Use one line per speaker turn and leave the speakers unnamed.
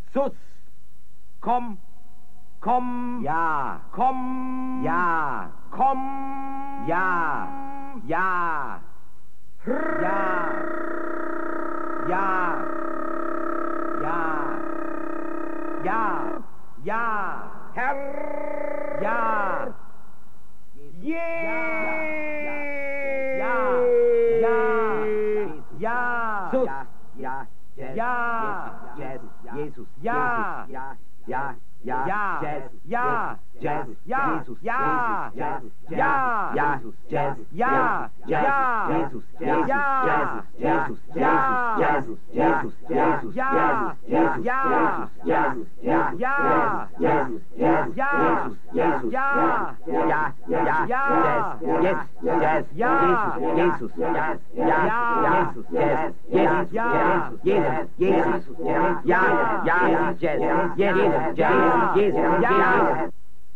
Sus. Komm.
Ja.
Komm.
Ja.
Komm.
Ja. Ja. Ja. Ja. Ja. Ja. Ja.
Herr.
Ja. Ja.
Sus.
Ja.
Ja.
Jesus.
Ja.
Ja. Ja.
Ja.
Jazz.
Ja.
Jazz.
Ja.
Jesus.
Ja.
Jazz.
Ja.
Jesus. Jazz.
Ja. Ja.
Jesus.
Ja.
Jesus.
Ja.
Jesus. Jesus. Jesus.
Ja.
Jesus.
Ja.
Jesus.
Ja.
Jesus. Jesus.
Ja.
Jesus.
Ja.
Ja. Ja.
Ja.
Yes. Jazz.
Ja.
Jesus. Jazz. Ja. Jesus. Jazz. Yes.
Ja.
Jesus. Jesus. Ja. Ja. Jazz. Yes. Jesus. Jazz. Jesus.
Ja.
Ja.